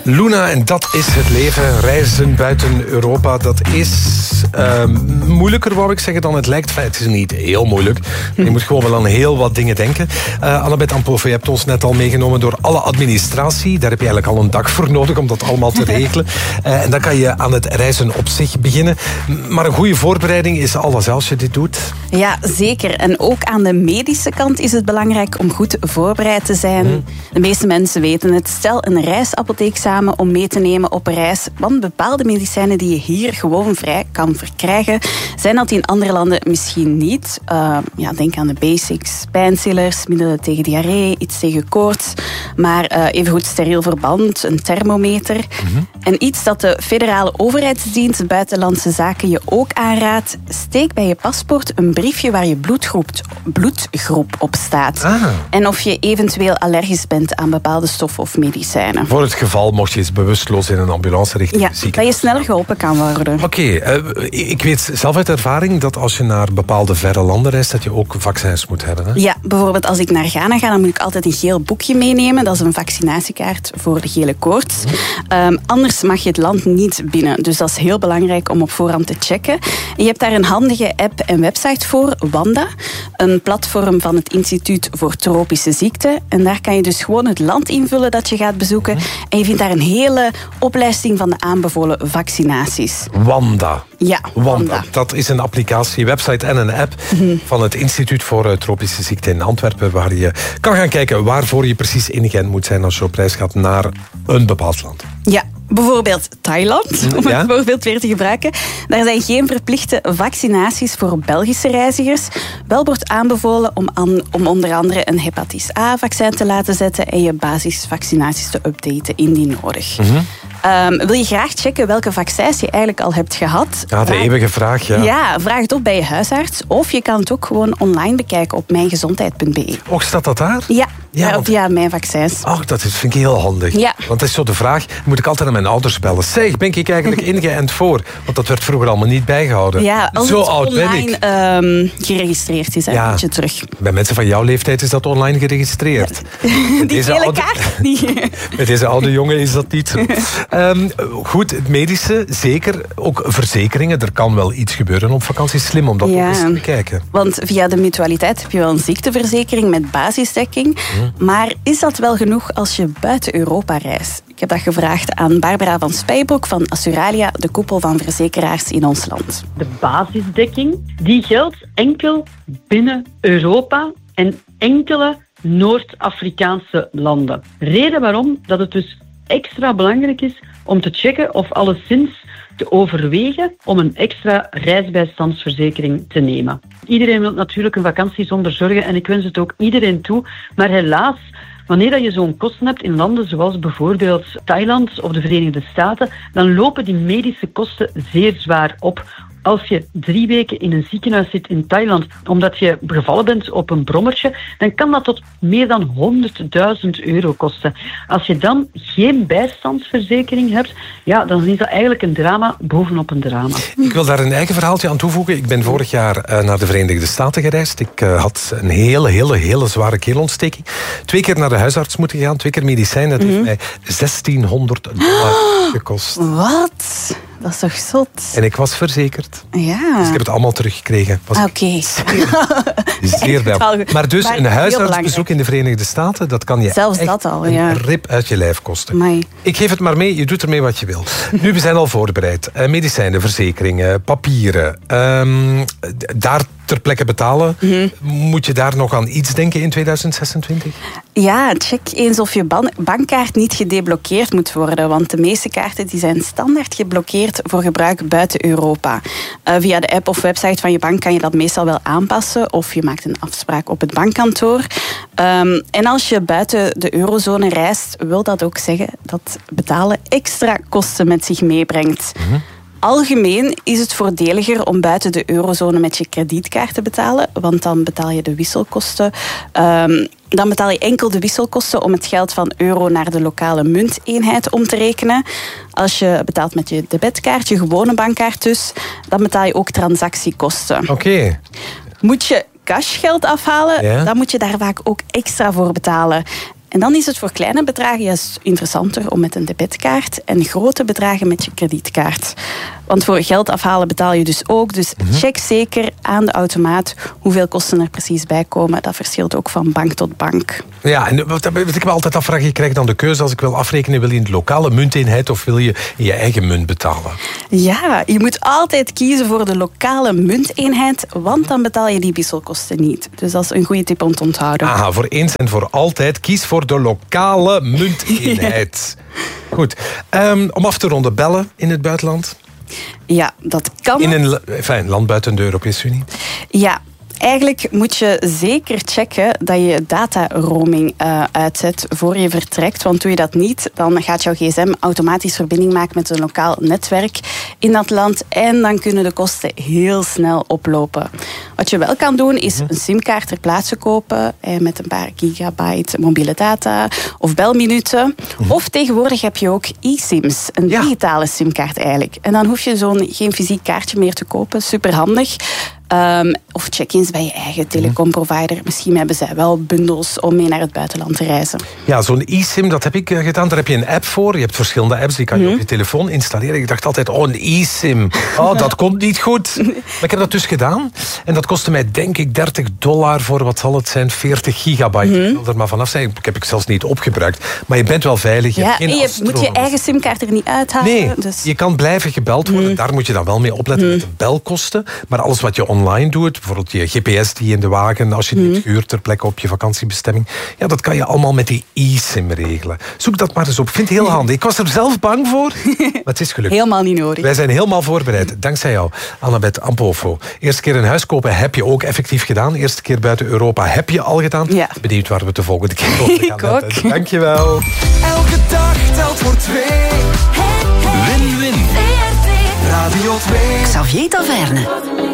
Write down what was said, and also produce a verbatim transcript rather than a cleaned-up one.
Luna, en dat is het leven. Reizen buiten Europa, dat is uh, moeilijker, wou ik zeggen, dan het lijkt. Het is niet heel moeilijk. Je moet gewoon wel aan heel wat dingen denken. Uh, Annabeth Ampoff, je hebt ons net al meegenomen door alle administratie. Daar heb je eigenlijk al een dag voor nodig om dat allemaal te regelen. Uh, en dan kan je aan het reizen op zich beginnen. Maar een goede voorbereiding is alles als je dit doet. Ja, zeker. En ook aan de medische kant is het belangrijk om goed voorbereid te zijn. Hmm. De meeste mensen weten het. Stel een reisapotheek samen om mee te nemen op een reis. Want bepaalde medicijnen die je hier gewoon vrij kan verkrijgen, zijn dat in andere landen misschien niet. Uh, ja, denk aan de basics. Pijnstillers, middelen tegen diarree, iets tegen koorts. Maar uh, evengoed steriel verband, een thermometer. Mm-hmm. En iets dat de federale overheidsdienst Buitenlandse Zaken je ook aanraadt. Steek bij je paspoort een briefje waar je bloedgroep, bloedgroep op staat. Ah. En of je eventueel allergisch bent aan bepaalde stoffen of medicijnen. Voor het geval mocht je eens bewusteloos in een ambulance richting ja, de ziekenhuis. dat je sneller geholpen kan worden. Oké, okay, uh, ik weet zelf uit ervaring dat als je naar bepaalde verre landen reist, dat je ook vaccins moet hebben. Hè? Ja, bijvoorbeeld als ik naar Ghana ga, dan moet ik altijd een geel boekje meenemen. Dat is een vaccinatiekaart voor de gele koorts. Mm. Um, anders mag je het land niet binnen. Dus dat is heel belangrijk om op voorhand te checken. En je hebt daar een handige app en website voor, Wanda. Een platform van het Instituut voor Tropische Ziekten. En daar kan je dus gewoon het land invullen dat je gaat bezoeken. Mm. En je vindt daar een hele oplijsting van de aanbevolen vaccinaties. Wanda. Ja, Wanda. Wanda. Dat is een applicatie, website en een app mm-hmm. van het Instituut voor Tropische Ziekten in Antwerpen, waar je kan gaan kijken waarvoor je precies ingeënt moet zijn als je op reis gaat naar een bepaald land. Ja, bijvoorbeeld Thailand, om ja? het voorbeeld weer te gebruiken. Daar zijn geen verplichte vaccinaties voor Belgische reizigers. Wel wordt aanbevolen om, aan, om onder andere een hepatitis A-vaccin te laten zetten en je basisvaccinaties te updaten indien nodig. Mm-hmm. Um, wil je graag checken welke vaccins je eigenlijk al hebt gehad? Ja, de vraag, eeuwige vraag, ja. Ja, vraag het op bij je huisarts. Of je kan het ook gewoon online bekijken op mijngezondheid punt b e. Och, staat dat daar? Ja, ja, want... ja mijn vaccins. Ach, dat is, vind ik heel handig. Ja. Want dat is zo de vraag, moet ik altijd aan mijn ouders bellen. Zeg, ben ik eigenlijk ingeënt voor? Want dat werd vroeger allemaal niet bijgehouden. Ja, als zo het oud online ben ik. Um, geregistreerd is, hè, ja. je terug. Bij mensen van jouw leeftijd is dat online geregistreerd. Ja. Die hele oude... kaart niet. Met deze oude jongen is dat niet zo. um, Goed, het medische, zeker. Ook verzekeringen. Er kan wel iets gebeuren op vakantie. Slim om dat ja. ook eens te bekijken. Want via de mutualiteit heb je wel een ziekteverzekering met basisdekking. Hmm. Maar is dat wel genoeg als je buiten Europa reist? Ik heb dat gevraagd aan Barbara van Spijbroek van Assuralia, de koepel van verzekeraars in ons land. De basisdekking, die geldt enkel binnen Europa en enkele Noord-Afrikaanse landen. Reden waarom dat het dus extra belangrijk is om te checken of alleszins te overwegen om een extra reisbijstandsverzekering te nemen. Iedereen wil natuurlijk een vakantie zonder zorgen en ik wens het ook iedereen toe, maar helaas, wanneer je zo'n kosten hebt in landen zoals bijvoorbeeld Thailand of de Verenigde Staten, dan lopen die medische kosten zeer zwaar op. Als je drie weken in een ziekenhuis zit in Thailand omdat je gevallen bent op een brommertje, dan kan dat tot meer dan honderdduizend euro kosten. Als je dan geen bijstandsverzekering hebt, ja, dan is dat eigenlijk een drama bovenop een drama. Ik wil daar een eigen verhaaltje aan toevoegen. Ik ben vorig jaar uh, naar de Verenigde Staten gereisd. Ik uh, had een hele, hele, hele zware keelontsteking. Twee keer naar de huisarts moeten gaan, twee keer medicijn. Dat mm-hmm. heeft mij zestienhonderd dollar gekost. Wat? Dat is toch zot? En ik was verzekerd. Ja. Dus ik heb het allemaal teruggekregen. Oké. Okay. Zeer blij. Maar dus maar een huisartsbezoek in de Verenigde Staten, dat kan je Zelfs echt dat al, ja. een rip uit je lijf kosten. Amai. Ik geef het maar mee, je doet ermee wat je wil. Nu, we zijn al voorbereid. Uh, medicijnen, verzekeringen, papieren. Um, daar ter plekke betalen. Mm-hmm. Moet je daar nog aan iets denken in tweeduizend zesentwintig? Ja, check eens of je ban- bankkaart niet gedeblokkeerd moet worden. Want de meeste kaarten die zijn standaard geblokkeerd voor gebruik buiten Europa. Uh, via de app of website van je bank kan je dat meestal wel aanpassen. Of je maakt een afspraak op het bankkantoor. Um, en als je buiten de eurozone reist, wil dat ook zeggen dat betalen extra kosten met zich meebrengt. Mm-hmm. Algemeen is het voordeliger om buiten de eurozone met je kredietkaart te betalen, want dan betaal je de wisselkosten. Um, dan betaal je enkel de wisselkosten om het geld van euro naar de lokale munteenheid om te rekenen. Als je betaalt met je debetkaart, je gewone bankkaart dus, dan betaal je ook transactiekosten. Oké. Okay. Moet je cashgeld afhalen, ja? dan moet je daar vaak ook extra voor betalen. En dan is het voor kleine bedragen juist interessanter om met een debitkaart en grote bedragen met je kredietkaart. Want voor geld afhalen betaal je dus ook. Dus mm-hmm. check zeker aan de automaat hoeveel kosten er precies bij komen. Dat verschilt ook van bank tot bank. Ja, en wat, wat ik me altijd afvraag, je krijgt dan de keuze als ik wil afrekenen, wil je in de lokale munteenheid of wil je in je eigen munt betalen? Ja, je moet altijd kiezen voor de lokale munteenheid, want dan betaal je die wisselkosten niet. Dus dat is een goede tip om te onthouden. Aha, voor eens en voor altijd, kies voor de lokale munteenheid. Goed, um, om af te ronden, bellen in het buitenland? Ja, dat kan. In een enfin, land buiten de Europese Unie? Ja. Eigenlijk moet je zeker checken dat je data-roaming uh, uitzet voor je vertrekt. Want doe je dat niet, dan gaat jouw gsm automatisch verbinding maken met een lokaal netwerk in dat land. En dan kunnen de kosten heel snel oplopen. Wat je wel kan doen, is een simkaart ter plaatse kopen. Eh, met een paar gigabyte mobiele data of belminuten. Mm-hmm. Of tegenwoordig heb je ook e-sims. Een ja. digitale simkaart eigenlijk. En dan hoef je zo'n geen fysiek kaartje meer te kopen. Superhandig. Um, of check-ins bij je eigen telecomprovider. Misschien hebben zij wel bundels om mee naar het buitenland te reizen. Ja, zo'n e-sim, dat heb ik gedaan. Daar heb je een app voor. Je hebt verschillende apps, die kan je mm. op je telefoon installeren. Ik dacht altijd, oh, een e-sim. Oh, dat komt niet goed. Maar ik heb dat dus gedaan. En dat kostte mij, denk ik, dertig dollar voor, wat zal het zijn, veertig gigabyte. Mm. Ik wil er maar vanaf zijn. Ik heb ik zelfs niet opgebruikt. Maar je bent wel veilig. Je ja, en je moet je eigen simkaart er niet uithalen. Nee, dus. je kan blijven gebeld worden. Mm. Daar moet je dan wel mee opletten mm. met de belkosten. Maar alles wat je online doet, bijvoorbeeld je G P S die in de wagen, als je die mm. huurt ter plekke op je vakantiebestemming, ja, dat kan je allemaal met die e-sim regelen. Zoek dat maar eens op. Ik vind het heel handig. Ik was er zelf bang voor, maar het is gelukt. Helemaal niet nodig. Wij zijn helemaal voorbereid. Dankzij jou, Annabeth Ampofo. Eerste keer een huis kopen heb je ook effectief gedaan. Eerste keer buiten Europa heb je al gedaan. Ja. Benieuwd waar we het de volgende keer over gaan. Ik ook. Dankjewel. Elke dag telt voor twee. Win-win. Radio twee. Xavier Taverne.